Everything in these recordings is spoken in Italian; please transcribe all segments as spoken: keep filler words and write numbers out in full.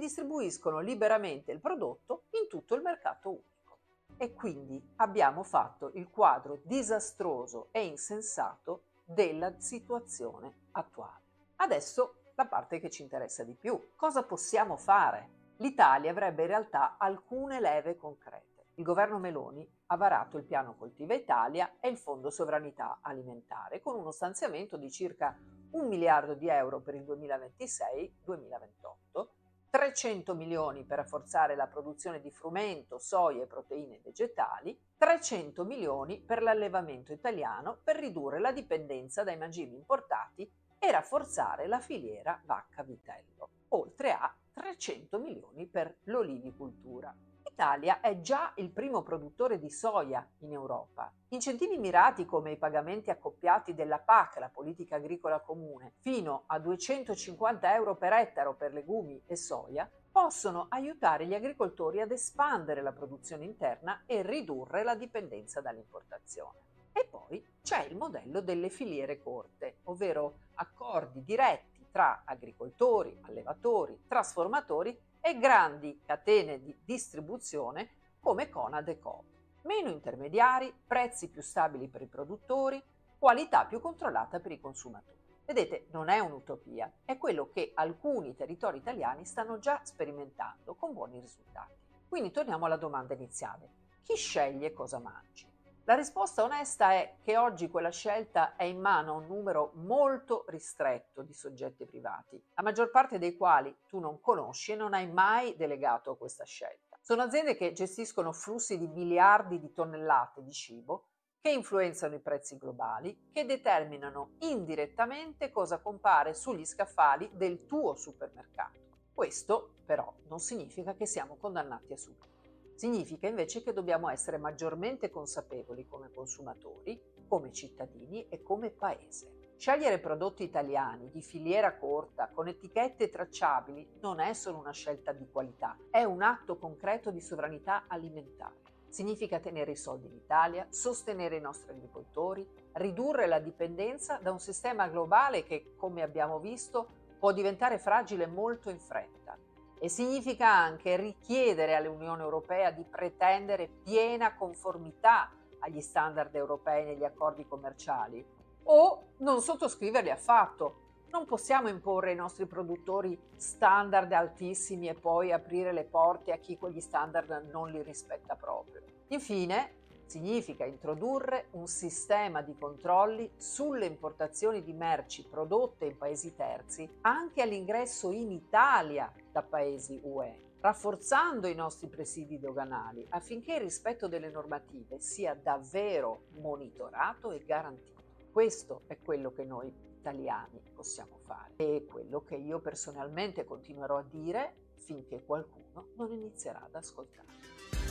distribuiscono liberamente il prodotto in tutto il mercato unico. E quindi abbiamo fatto il quadro disastroso e insensato della situazione attuale. Adesso la parte che ci interessa di più. Cosa possiamo fare? L'Italia avrebbe in realtà alcune leve concrete. Il governo Meloni ha varato il piano Coltiva Italia e il Fondo Sovranità Alimentare con uno stanziamento di circa un miliardo di euro per il duemilaventisei duemilaventotto, trecento milioni per rafforzare la produzione di frumento, soia e proteine vegetali, trecento milioni per l'allevamento italiano per ridurre la dipendenza dai mangimi importati e rafforzare la filiera vacca-vitello, oltre a trecento milioni per l'olivicoltura. L'Italia è già il primo produttore di soia in Europa. Incentivi mirati come i pagamenti accoppiati della P A C, la politica agricola comune, fino a duecentocinquanta euro per ettaro per legumi e soia, possono aiutare gli agricoltori ad espandere la produzione interna e ridurre la dipendenza dall'importazione. E poi c'è il modello delle filiere corte, ovvero accordi diretti tra agricoltori, allevatori, trasformatori e grandi catene di distribuzione come Conad e Coop. Meno intermediari, prezzi più stabili per i produttori, qualità più controllata per i consumatori. Vedete, non è un'utopia, è quello che alcuni territori italiani stanno già sperimentando con buoni risultati. Quindi torniamo alla domanda iniziale: chi sceglie cosa mangi? La risposta onesta è che oggi quella scelta è in mano a un numero molto ristretto di soggetti privati, la maggior parte dei quali tu non conosci e non hai mai delegato a questa scelta. Sono aziende che gestiscono flussi di miliardi di tonnellate di cibo, che influenzano i prezzi globali, che determinano indirettamente cosa compare sugli scaffali del tuo supermercato. Questo, però, non significa che siamo condannati a subire. Significa invece che dobbiamo essere maggiormente consapevoli come consumatori, come cittadini e come paese. Scegliere prodotti italiani di filiera corta con etichette tracciabili non è solo una scelta di qualità, è un atto concreto di sovranità alimentare. Significa tenere i soldi in Italia, sostenere i nostri agricoltori, ridurre la dipendenza da un sistema globale che, come abbiamo visto, può diventare fragile molto in fretta. E significa anche richiedere all'Unione Europea di pretendere piena conformità agli standard europei negli accordi commerciali o non sottoscriverli affatto. Non possiamo imporre ai nostri produttori standard altissimi e poi aprire le porte a chi quegli standard non li rispetta proprio. Infine, significa introdurre un sistema di controlli sulle importazioni di merci prodotte in paesi terzi anche all'ingresso in Italia da paesi U E, rafforzando i nostri presidi doganali affinché il rispetto delle normative sia davvero monitorato e garantito. Questo è quello che noi italiani possiamo fare e quello che io personalmente continuerò a dire finché qualcuno non inizierà ad ascoltare.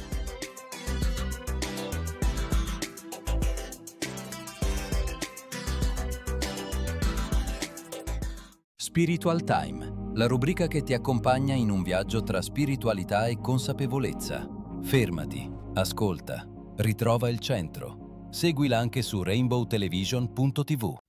Spiritual Time, la rubrica che ti accompagna in un viaggio tra spiritualità e consapevolezza. Fermati, ascolta, ritrova il centro. Seguila anche su rainbow television punto tivù.